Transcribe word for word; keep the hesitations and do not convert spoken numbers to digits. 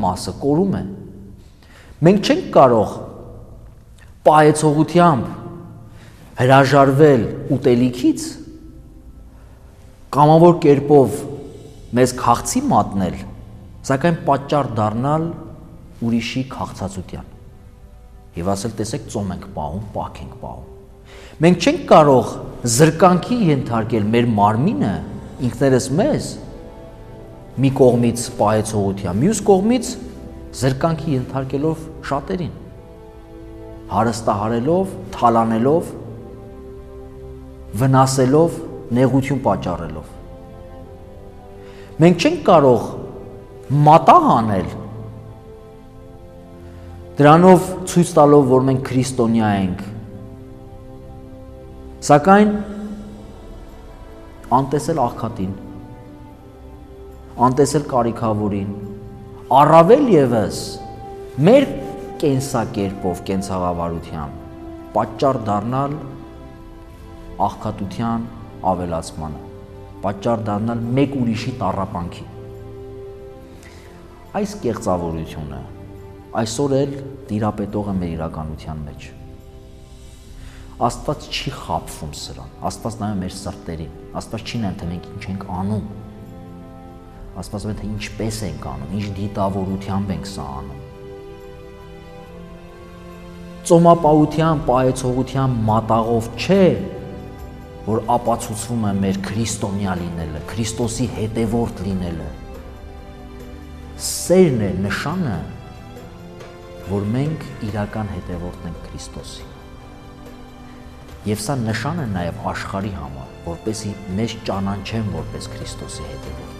մասը կորում է։ Մենք չենք կարող պահեցողությամբ հրաժարվել ուտելիքից, կամավոր կերպով մեզ քաղցի մատնել, սակայն պատճառ դառնալ ուրիշի քաղցածության։ Եվ ասել, տեսեք, ծոմ ենք պահում, պահք ենք պահում։ Մենք չենք կարող զրկանքի ենթարկել մեր մարմինը ինքներս մեզ մի կողմից պահեցողության, մյուս կողմից զրկանքի ենթարկելով շատերին, հարստահարելով, թալանելով, վնասելով, նեղություն պատճառելով։ Մենք չենք կարող մատաղ անել, դրանով ցույց տալով, որ մենք քրիստոնյա ենք, սակայն անտեսել աղքատին, անտեսել կարիքավորին, առավել ևս մեր կենսակերպով, կենցաղավարությամբ պատճառ դառնալ աղքատության ավելացմանը, պատճառ դառնալ մեկ ուրիշի տառապանքի։ Այս կեղծավորությունը այսօր էլ տիրապետող է մեր իրականության մեջ։ Աստված չի խաբվում սրան, Աստված նայում է մեր սրտերին, Աստված չի նայում, թե մենք ինչ ենք անում, Աստված նայում է, թե ինչպես ենք անում, ինչ դիտավորությամբ ենք սա անում։ Ծոմապահության, պահեցողության մատաղով չէ, որ ապացուցվում է մեր քրիստոնյա լինելը, Քրիստոսի հետևորդ լինելը։ Սերն է նշանը, որ մենք իրական հետևորդն ենք Քրիստոսի։ Եվ սա նշան է նաև աշխարհի համար, որպեսզի մեզ ճանաչեն որպես Քրիստոսի հետևորդ։